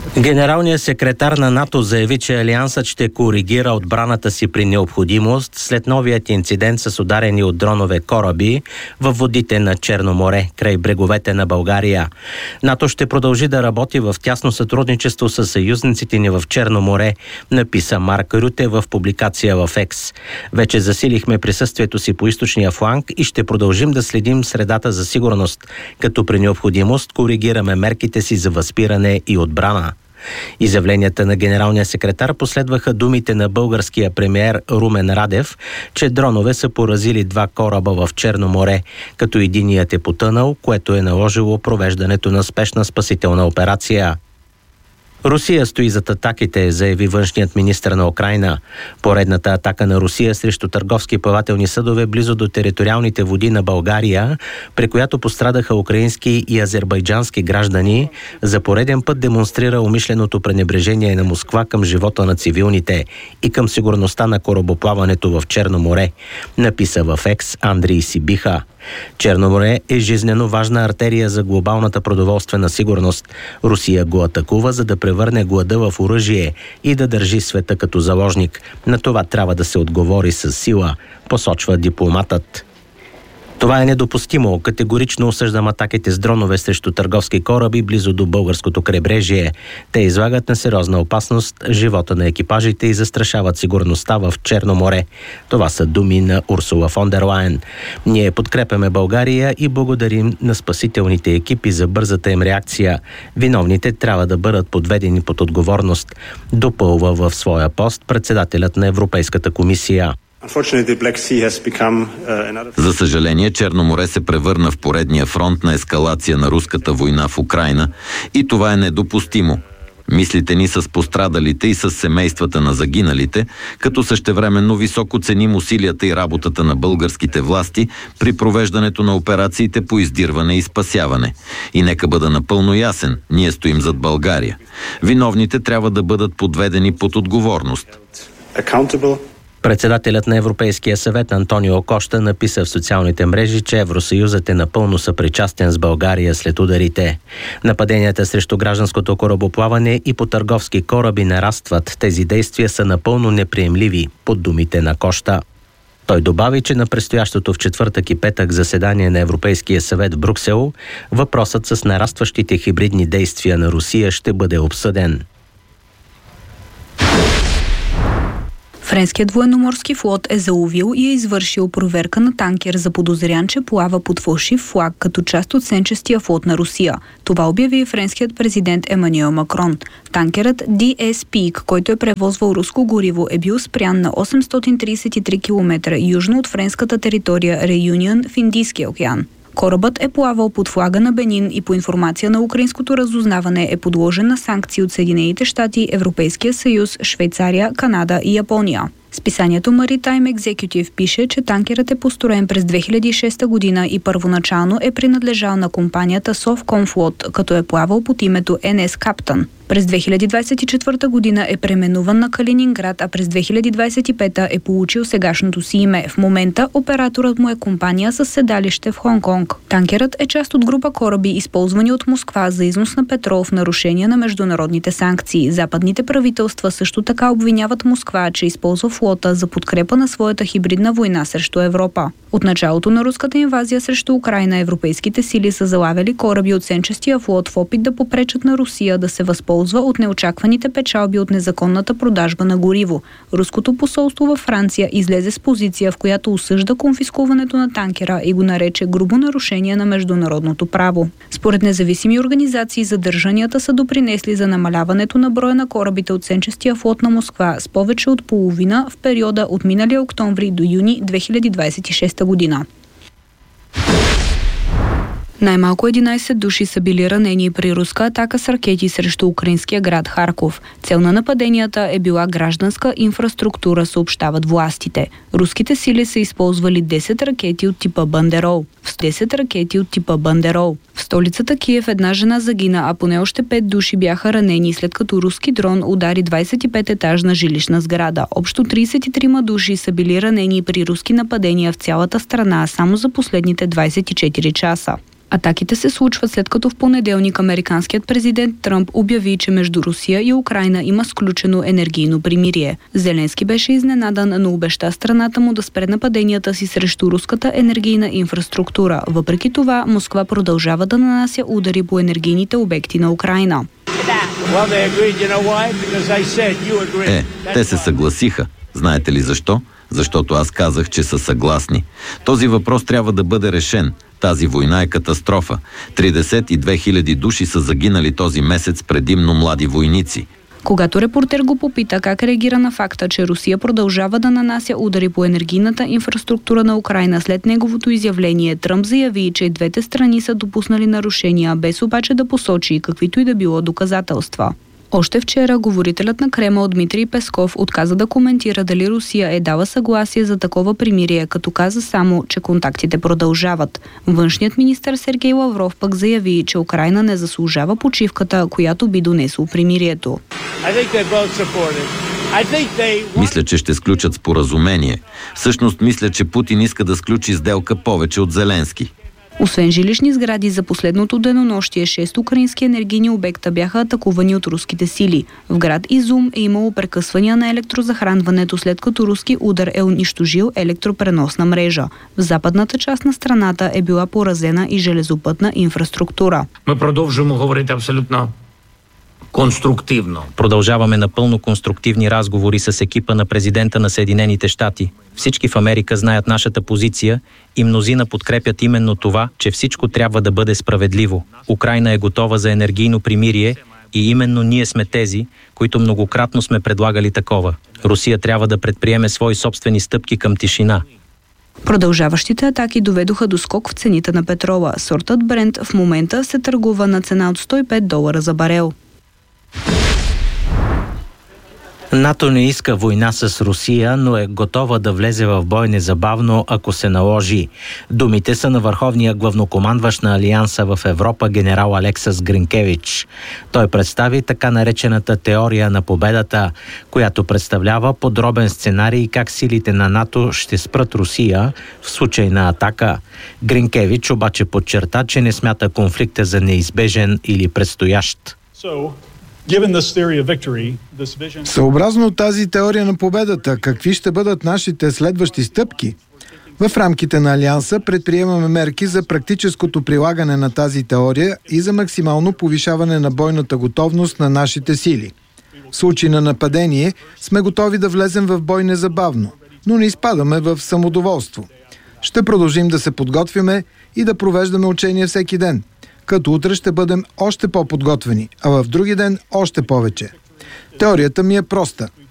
Генералният секретар на НАТО заяви, че Алиансът ще коригира отбраната си при необходимост след новият инцидент с ударени от дронове кораби във водите на Черно море, край бреговете на България. НАТО ще продължи да работи в тясно сътрудничество с съюзниците ни в Черно море, написа Марк Рюте в публикация в Екс. Вече засилихме присъствието си по източния фланг и ще продължим да следим средата за сигурност, като при необходимост коригираме мерките си за възпиране и отбрана. Изявленията на генералния секретар последваха думите на българския премиер Румен Радев, че дронове са поразили 2 кораба в Черно море, като единият е потънал, което е наложило провеждането на спешна спасителна операция. Русия стои зад атаките, заяви външният министър на Украйна. Поредната атака на Русия срещу търговски плавателни съдове близо до териториалните води на България, при която пострадаха украински и азербайджански граждани, за пореден път демонстрира умишленото пренебрежение на Москва към живота на цивилните и към сигурността на корабоплаването в Черно море, написа в Екс Андрей Сибиха. Черно море е жизнено важна артерия за глобалната продоволствена сигурност. Русия го атакува, за да превърне глада в оръжие и да държи света като заложник. На това трябва да се отговори с сила, посочва дипломатът. Това е недопустимо. Категорично осъждам атаките с дронове срещу търговски кораби близо до българското крайбрежие. Те излагат на сериозна опасност живота на екипажите и застрашават сигурността в Черно море. Това са думи на Урсула фон дер Лайен. Ние подкрепяме България и благодарим на спасителните екипи за бързата им реакция. Виновните трябва да бъдат подведени под отговорност, допълва в своя пост председателят на Европейската комисия. За съжаление, Черно море се превърна в поредния фронт на ескалация на руската война в Украйна и това е недопустимо. Мислите ни с пострадалите и с семействата на загиналите, като същевременно високо ценим усилията и работата на българските власти при провеждането на операциите по издирване и спасяване. И нека бъда напълно ясен, ние стоим зад България. Виновните трябва да бъдат подведени под отговорност. Председателят на Европейския съвет Антонио Кошта написа в социалните мрежи, че Евросъюзът е напълно съпричастен с България след ударите. Нападенията срещу гражданското корабоплаване и по търговски кораби нарастват. Тези действия са напълно неприемливи, под думите на Кошта. Той добави, че на предстоящото в четвъртък и петък заседание на Европейския съвет в Брюксел въпросът с нарастващите хибридни действия на Русия ще бъде обсъден. Френският военноморски флот е заловил и е извършил проверка на танкер, заподозрян, че плава под фалшив флаг като част от сенчестия флот на Русия. Това обяви френският президент Емануел Макрон. Танкерът DS Peak, който е превозвал руско гориво, е бил спрян на 833 км южно от френската територия Реюнион в Индийския океан. Корабът е плавал под флага на Бенин и по информация на украинското разузнаване е подложен на санкции от Съединените щати, Европейския съюз, Швейцария, Канада и Япония. Списанието Maritime Executive пише, че танкерът е построен през 2006 година и първоначално е принадлежал на компанията Sovcomflot, като е плавал под името NS Captain. През 2024 година е преименуван на Калининград, а през 2025 е получил сегашното си име. В момента операторът му е компания с седалище в Хонг-Конг. Танкерът е част от група кораби, използвани от Москва за износ на петрол в нарушение на международните санкции. Западните правителства също така обвиняват Москва, че използва флота за подкрепа на своята хибридна война срещу Европа. От началото на руската инвазия срещу Украйна европейските сили са залавяли кораби от сенчестия флот в опит да попречат на Русия да се възползва от неочакваните печалби от незаконната продажба на гориво. Руското посолство във Франция излезе с позиция, в която осъжда конфискуването на танкера и го нарече грубо нарушение на международното право. Според независими организации, задържанията са допринесли за намаляването на броя на корабите от сенчестия флот на Москва с повече от половина в периода от миналия октомври до юни 2026 година. Най-малко 11 души са били ранени при руска атака с ракети срещу украинския град Харков. Цел на нападенията е била гражданска инфраструктура, съобщават властите. Руските сили са използвали 10 ракети от типа Бандерол. В столицата Киев една жена загина, а поне още 5 души бяха ранени, след като руски дрон удари 25-етажна жилищна сграда. Общо 33 души са били ранени при руски нападения в цялата страна само за последните 24 часа. Атаките се случват след като в понеделник американският президент Тръмп обяви, че между Русия и Украйна има сключено енергийно примирие. Зеленски беше изненадан, но обеща страната му да спре нападенията си срещу руската енергийна инфраструктура. Въпреки това, Москва продължава да нанася удари по енергийните обекти на Украйна. Те се съгласиха. Знаете ли защо? Защото аз казах, че са съгласни. Този въпрос трябва да бъде решен. Тази война е катастрофа. 32 000 души са загинали този месец, предимно млади войници. Когато репортер го попита как реагира на факта, че Русия продължава да нанася удари по енергийната инфраструктура на Украйна след неговото изявление, Тръмп заяви, че двете страни са допуснали нарушения, без обаче да посочи каквито и да било доказателства. Още вчера говорителят на Кремъл Дмитрий Песков отказа да коментира дали Русия е дала съгласие за такова примирие, като каза само, че контактите продължават. Външният министър Сергей Лавров пък заяви, че Украйна не заслужава почивката, която би донесло примирието. Мисля, че ще сключат споразумение. Всъщност мисля, че Путин иска да сключи сделка повече от Зеленски. Освен жилищни сгради, за последното денонощие 6 украински енергийни обекта бяха атакувани от руските сили. В град Изум е имало прекъсвания на електрозахранването, след като руски удар е унищожил електропреносна мрежа. В западната част на страната е била поразена и железопътна инфраструктура. Ми продължаваме говорити абсолютно конструктивно. Продължаваме напълно конструктивни разговори с екипа на президента на Съединените щати. Всички в Америка знаят нашата позиция и мнозина подкрепят именно това, че всичко трябва да бъде справедливо. Украйна е готова за енергийно примирие и именно ние сме тези, които многократно сме предлагали такова. Русия трябва да предприеме свои собствени стъпки към тишина. Продължаващите атаки доведоха до скок в цените на петрола. Сортът Брент в момента се търгува на цена от $105 за барел. НАТО не иска война с Русия, но е готова да влезе в бой незабавно, ако се наложи. Думите са на върховния главнокомандващ на Алианса в Европа генерал Алексас Гринкевич. Той представи така наречената теория на победата, която представлява подробен сценарий как силите на НАТО ще спрат Русия в случай на атака. Гринкевич обаче подчерта, че не смята конфликта за неизбежен или предстоящ. Съобразно тази теория на победата, какви ще бъдат нашите следващи стъпки? В рамките на Алианса предприемаме мерки за практическото прилагане на тази теория и за максимално повишаване на бойната готовност на нашите сили. В случай на нападение сме готови да влезем в бой незабавно, но не изпадаме в самодоволство. Ще продължим да се подготвяме и да провеждаме учения всеки ден, като утре ще бъдем още по-подготвени, а в други ден още повече. Теорията ми е проста.